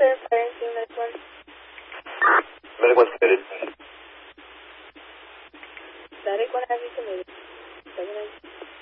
clear fire and seeing medic 1. Medic 1's committed. Medic 1 has you committed. 7